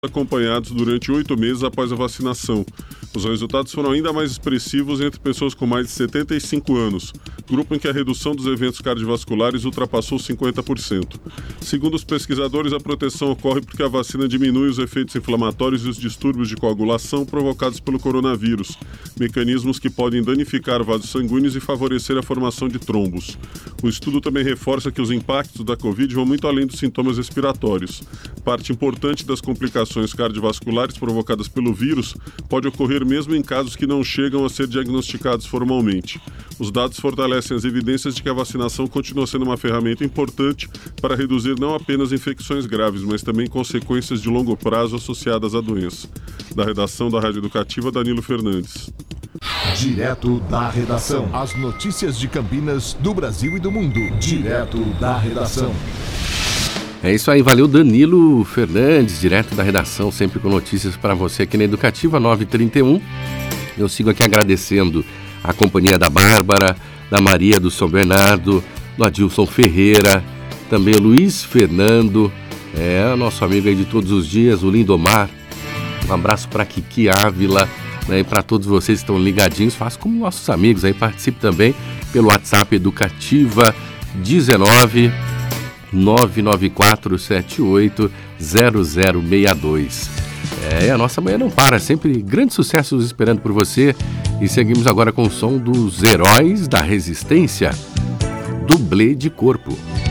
acompanhados durante 8 meses após a vacinação. Os resultados foram ainda mais expressivos entre pessoas com mais de 75 anos, grupo em que a redução dos eventos cardiovasculares ultrapassou 50%. Segundo os pesquisadores, a proteção ocorre porque a vacina diminui os efeitos inflamatórios e os distúrbios de coagulação provocados pelo coronavírus, mecanismos que podem danificar vasos sanguíneos e favorecer a formação de trombos. O estudo também reforça que os impactos da Covid vão muito além dos sintomas respiratórios. Parte importante das complicações cardiovasculares provocadas pelo vírus pode ocorrer mesmo em casos que não chegam a ser diagnosticados formalmente. Os dados fortalecem as evidências de que a vacinação continua sendo uma ferramenta importante para reduzir não apenas infecções graves, mas também consequências de longo prazo associadas à doença. Da redação da Rádio Educativa, Danilo Fernandes. Direto da redação. As notícias de Campinas, do Brasil e do mundo. Direto da redação. É isso aí, valeu Danilo Fernandes, direto da redação, sempre com notícias para você aqui na Educativa 931. Eu sigo aqui agradecendo a companhia da Bárbara, da Maria do São Bernardo, do Adilson Ferreira, também o Luiz Fernando, nosso amigo aí de todos os dias, o Lindomar. Um abraço para Kiki Ávila, né, e para todos vocês que estão ligadinhos, faça como nossos amigos aí, participe também pelo WhatsApp Educativa 19 994780062. A nossa manhã não para, sempre grandes sucessos esperando por você. E seguimos agora com o som dos Heróis da Resistência, Dublê de Corpo.